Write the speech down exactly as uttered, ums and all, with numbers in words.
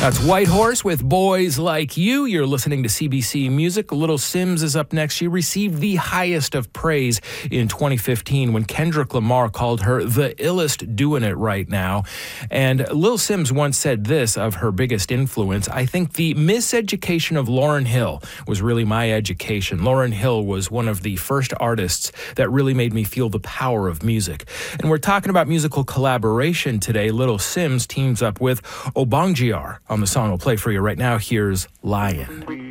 That's Whitehorse with Boys Like You. You're listening to C B C Music. Little Simz is up next. She received the highest of praise in twenty fifteen when Kendrick Lamar called her the illest doing it right now. And Lil Simz once said this of her biggest influence: I think the miseducation of Lauryn Hill was really my education. Lauryn Hill was one of the first artists that really made me feel the power of music. And we're talking about musical collaboration today. Little Simz teams up with Obongjr on the song we'll play for you right now. Here's Lion.